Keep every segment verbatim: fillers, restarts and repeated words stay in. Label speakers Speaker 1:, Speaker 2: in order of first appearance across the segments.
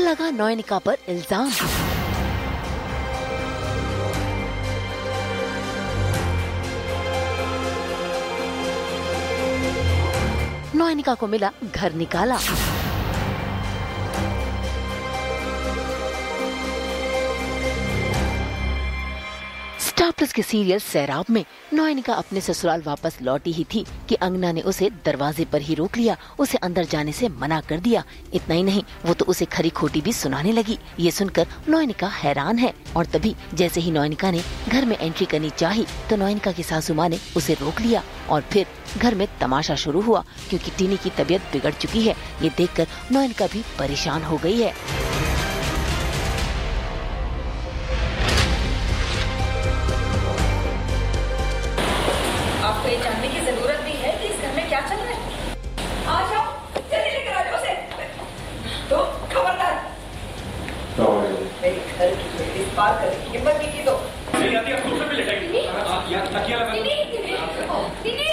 Speaker 1: लगा नयनिका पर इल्जाम। नयनिका को मिला घर निकाला। स्टार प्लस के सीरियल सैराब में नयनिका अपने ससुराल वापस लौटी ही थी कि अंगना ने उसे दरवाजे पर ही रोक लिया, उसे अंदर जाने से मना कर दिया। इतना ही नहीं, वो तो उसे खरी खोटी भी सुनाने लगी। ये सुनकर नयनिका हैरान है। और तभी जैसे ही नयनिका ने घर में एंट्री करनी चाही तो नयनिका की सासू माँ ने उसे रोक लिया और फिर घर में तमाशा शुरू हुआ, क्योंकि टिनी की तबीयत बिगड़ चुकी है। ये देखकर नयनिका भी परेशान हो गई है।
Speaker 2: आपको ये जानने की जरूरत भी है कि इस घर में क्या चल रहा है? आ जाओ, जल्दी लेकर आ जाओ उसे। तो खबरदार, मेरे घर की बेटी पार करने की हिम्मत भी की तो
Speaker 3: नहीं आती, आप दूसरे पे लेटाएंगे। आप यहाँ तकिया लगा
Speaker 2: टिनी, टिनी,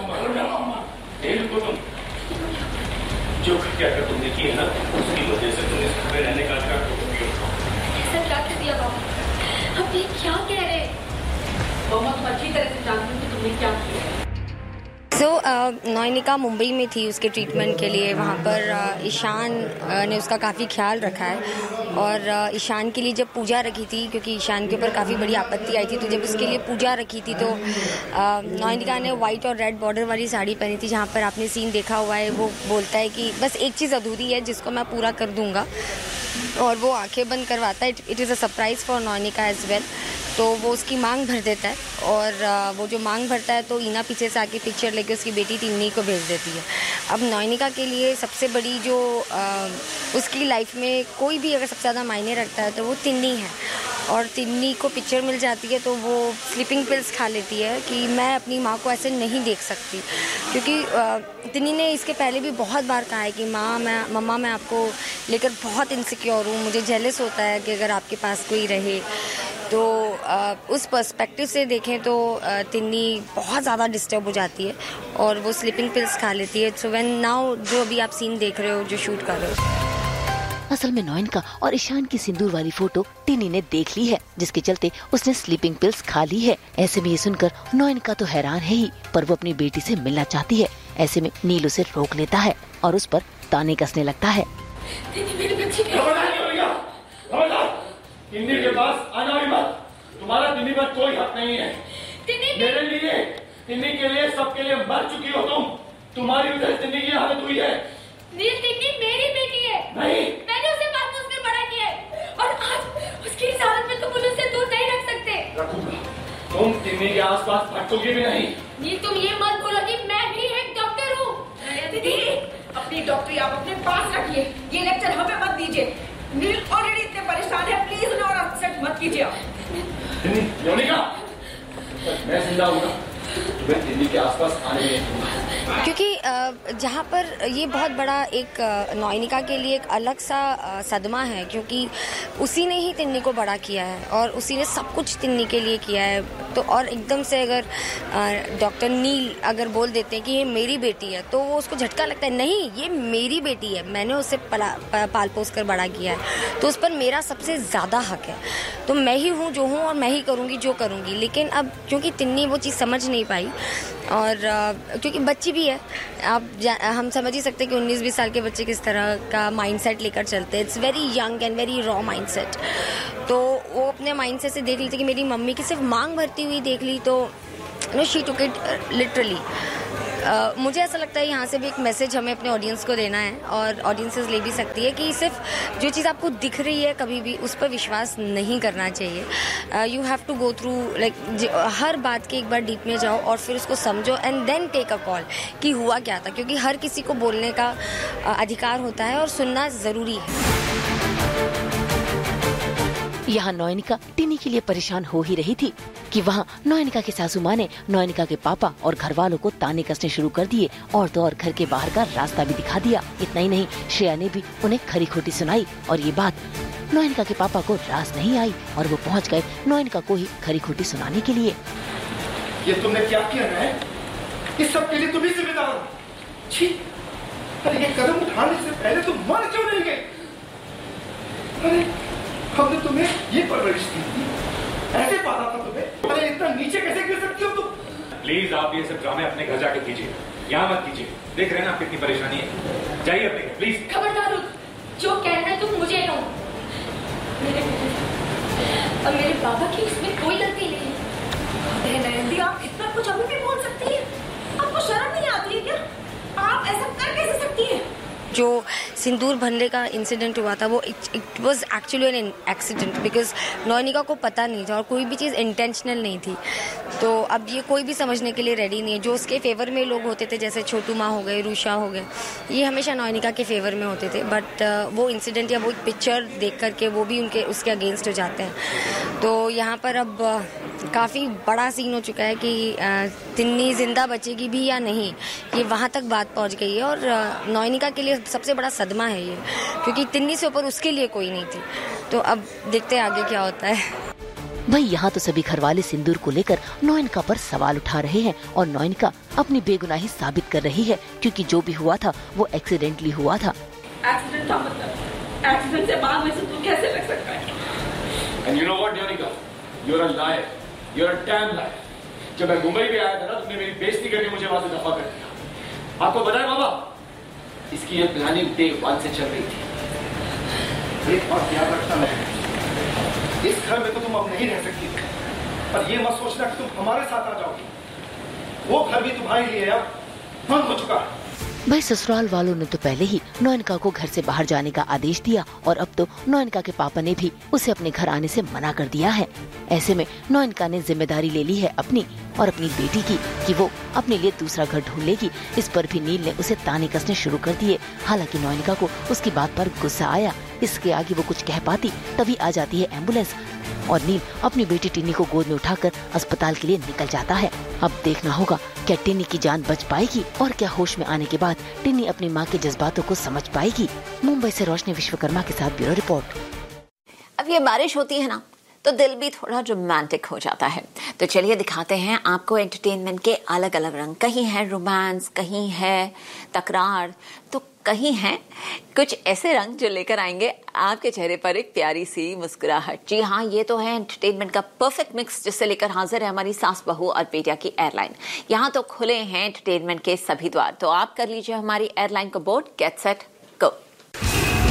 Speaker 3: तुम जो क्या कर तुमने की है ना, उसकी वजह से तुम इस घर में रहने का
Speaker 2: ऐसा क्या कर दिया बाबा? अब ये क्या कह रहे हैं? बहुत अच्छी तरह से जानती हूँ कि तुमने क्या किया।
Speaker 4: सो so, uh, नयनिका मुंबई में थी उसके ट्रीटमेंट के लिए। वहाँ पर uh, ईशान uh, ने उसका काफ़ी ख्याल रखा है। और uh, ईशान के लिए जब पूजा रखी थी, क्योंकि ईशान के ऊपर काफ़ी बड़ी आपत्ति आई थी, तो जब उसके लिए पूजा रखी थी तो uh, नयनिका ने वाइट और रेड बॉर्डर वाली साड़ी पहनी थी। जहाँ पर आपने सीन देखा हुआ है, वो बोलता है कि बस एक चीज़ अधूरी है जिसको मैं पूरा कर दूंगा, और वो आंखें बंद करवाता है। It is a surprise for Nayanika as well. तो वो उसकी मांग भर देता है, और वो जो मांग भरता है तो ईना पीछे से आके पिक्चर लेके उसकी बेटी टिन्नी को भेज देती है। अब नयनिका के लिए सबसे बड़ी जो आ, उसकी लाइफ में कोई भी अगर सबसे ज़्यादा मायने रखता है तो वो टिन्नी है। और टिन्नी को पिक्चर मिल जाती है तो वो स्लीपिंग पिल्स खा लेती है कि मैं अपनी माँ को ऐसे नहीं देख सकती, क्योंकि टिन्नी ने इसके पहले भी बहुत बार कहा है कि माँ मैं मम्मा मैं आपको लेकर बहुत इनसिक्योर हूँ, मुझे जेलस होता है कि अगर आपके पास कोई रहे। तो आ, उस पर्सपेक्टिव से देखें तो टिन्नी बहुत ज़्यादा डिस्टर्ब हो जाती है और वो स्लीपिंग पिल्स खा लेती है। सो व्हेन नाउ जो अभी आप सीन देख रहे हो, जो शूट कर रहे हो,
Speaker 1: असल में नयनिका और ईशान की सिंदूर वाली फोटो टिनी ने देख ली है, जिसके चलते उसने स्लीपिंग पिल्स खा ली है। ऐसे में ये सुनकर नयनिका तो हैरान है ही, पर वो अपनी बेटी से मिलना चाहती है। ऐसे में नील उसे रोक लेता है और उस पर ताने कसने लगता है।
Speaker 3: टिन्नी के पास आना भी मत, तुम्हारा टिन्नी पर कोई हक नहीं है। मेरे लिए, टिन्नी के लिए, सबके लिए मर चुकी हो तुम। तुम्हारी वजह से टिन्नी की हालत हुई है।
Speaker 2: नील, टिन्नी मेरी बेटी है।
Speaker 3: नहीं,
Speaker 2: मैंने उसे पाल पोस कर बड़ा किया है, और आज उसकी इस हालत में तुम मुझे उससे दूर नहीं रख सकते।
Speaker 3: रखूंगा, तुम टिन्नी के आसपास भटकोगे भी नहीं।
Speaker 2: नील, तुम ये मत बोलो कि मैं भी एक डॉक्टर हूँ। अपनी डॉक्टरी आप अपने पास रखिए, ये लेक्चर हमें मत दीजिए। नील ऑलरेडी इतने परेशान है, प्लीज उन्हें और अपसेट मत कीजिए।
Speaker 3: यौनिका, मैं जिंदा हूँ ना, तुम्हें टिन्नी के आसपास आने नहीं दूंगा।
Speaker 4: क्योंकि जहाँ पर ये बहुत बड़ा एक नयनिका के लिए एक अलग सा सदमा है, क्योंकि उसी ने ही टिन्नी को बड़ा किया है और उसी ने सब कुछ टिन्नी के लिए किया है। तो और एकदम से अगर डॉक्टर नील अगर बोल देते हैं कि ये मेरी बेटी है, तो वो उसको झटका लगता है, नहीं ये मेरी बेटी है, मैंने उसे पाल पोस कर बड़ा किया है, तो उस पर मेरा सबसे ज़्यादा हक है। तो मैं ही हूँ जो हूँ और मैं ही करूँगी जो करूँगी। लेकिन अब क्योंकि टिन्नी वो चीज़ समझ नहीं पाई, और क्योंकि बच्ची भी है, आप हम समझ ही सकते हैं कि उन्नीस बीस साल के बच्चे किस तरह का माइंडसेट लेकर चलते हैं। It's very young and very raw mindset. तो वो अपने माइंडसेट से देख ली थी कि मेरी मम्मी की सिर्फ मांग भरती हुई देख ली, तो no she took it literally. Uh, मुझे ऐसा लगता है यहाँ से भी एक मैसेज हमें अपने ऑडियंस को देना है, और ऑडियंसेस ले भी सकती है कि सिर्फ जो चीज़ आपको दिख रही है कभी भी उस पर विश्वास नहीं करना चाहिए। You have to go through like हर बात के एक बार डीप में जाओ और फिर उसको समझो and then take a call कि हुआ क्या था, क्योंकि हर किसी को बोलने का uh, अधिकार होता है और सुनना ज़रूरी है।
Speaker 1: यहाँ नयनिका टिनी के लिए परेशान हो ही रही थी कि वहाँ नयनिका की सासू माँ ने नयनिका के पापा और घर वालों को ताने कसने शुरू कर दिए, और तो और घर के बाहर का रास्ता भी दिखा दिया। इतना ही नहीं, श्रेया ने भी उन्हें खरी खोटी सुनाई, और ये बात नयनिका के पापा को रास नहीं आई और वो पहुँच गए नयनिका को ही खरी खोटी सुनाने के लिए।
Speaker 3: ये तुमने क्या किया है? इस सब के लिए तुम ही जिम्मेदार हो। छी, अरे ये कदम उठाने से पहले तुम मर क्यों नहीं गए? अरे हमने तुम्हें ये परवरिश दी थी, ऐसे पाला था तुम्हें, अरे इतना नीचे कैसे गिर सकती हो तुम?
Speaker 5: प्लीज आप ये सब ड्रामे अपने घर जाकर कीजिए, यहाँ मत कीजिए। देख रहे हैं ना आप कितनी परेशानी है, जाइए अपने घर प्लीज।
Speaker 2: खबरदार रुक, जो कहना है तुम मुझे कहो। मेरे और मेरे बाबा की इसमें कोई गलती नहीं है। नयनदी, आप इतना कुछ अभी भी बोल सकती है? आपको शर्म नहीं आती है क्या? आप ऐसा कर कैसे सकती है?
Speaker 4: जो सिंदूर भरने का इंसिडेंट हुआ था वो it was actually an accident, because Nayanika को पता नहीं था और कोई भी चीज़ इंटेंशनल नहीं थी। तो अब ये कोई भी समझने के लिए रेडी नहीं है। जो उसके फेवर में लोग होते थे, जैसे छोटू माँ हो गए, रूषा हो गए, ये हमेशा नयनिका के फेवर में होते थे, बट uh, वो इंसिडेंट या वो पिक्चर देख करके वो भी उनके उसके अगेंस्ट हो जाते हैं। तो यहाँ पर अब uh, काफ़ी बड़ा सीन हो चुका है कि uh, तिन्नी जिंदा बचेगी भी या नहीं, ये वहाँ तक बात पहुँच गई है। और uh, नयनिका के लिए सबसे बड़ा सदमा है ये, क्योंकि तिन्नी से ऊपर उसके लिए कोई नहीं थी। तो अब देखते हैं आगे क्या होता है।
Speaker 1: वही यहाँ तो सभी घरवाले सिंदूर को लेकर नयनिका पर सवाल उठा रहे हैं और नयनिका अपनी बेगुनाही साबित कर रही है, क्योंकि जो भी हुआ था वो एक्सीडेंटली हुआ था।
Speaker 2: एक्सीडेंट था मतलब एक्सीडेंट से बाद में सिंदूर कैसे लग सकता है?
Speaker 3: And you know what, Nyanika? You're a liar. You're a damn liar. जब मैं मुंबई में आया था ना, तुमने मेरी बेइज्जती करके मुझे वहां से दफा कर दिया। आपको बताया बाबा, इसकी ये प्लानिंग डे वन से चल रही थी। एक बात याद रखना है, इस घर में तो तुम अब नहीं रह सकती, पर ये मत सोचना कि तुम हमारे साथ आ जाओगी। वो घर भी तुम्हारे लिए अब बंद हो चुका है।
Speaker 1: भाई ससुराल वालों ने तो पहले ही नयनिका को घर से बाहर जाने का आदेश दिया और अब तो नयनिका के पापा ने भी उसे अपने घर आने से मना कर दिया है। ऐसे में नयनिका ने जिम्मेदारी ले ली है अपनी और अपनी बेटी की कि वो अपने लिए दूसरा घर ढूंढ लेगी। इस पर भी नील ने उसे ताने कसने शुरू कर दिए। हालांकि नयनिका को उसकी बात पर गुस्सा आया। इसके आगे वो कुछ कह पाती तभी आ जाती है एम्बुलेंस और नील अपनी बेटी टिन्नी को गोद में उठाकर अस्पताल के लिए निकल जाता है। अब देखना होगा क्या टिन्नी की जान बच पाएगी और क्या होश में आने के बाद टिन्नी अपनी माँ के जज्बातों को समझ पाएगी। मुंबई से रोशनी विश्वकर्मा के साथ ब्यूरो रिपोर्ट।
Speaker 6: अब ये बारिश होती है ना तो दिल भी थोड़ा रोमांटिक हो जाता है। तो चलिए दिखाते हैं आपको एंटरटेनमेंट के अलग अलग रंग। कहीं है रोमांस, कहीं है तकरार, तो कहीं है कुछ ऐसे रंग जो लेकर आएंगे आपके चेहरे पर एक प्यारी सी मुस्कुराहट। जी हाँ, ये तो है एंटरटेनमेंट का परफेक्ट मिक्स जिससे लेकर हाजिर है हमारी सास बहू और बेटिया की एयरलाइन। यहाँ तो खुले हैं एंटरटेनमेंट के सभी द्वार। तो आप कर लीजिए हमारी एयरलाइन को बोर्ड, गेट सेट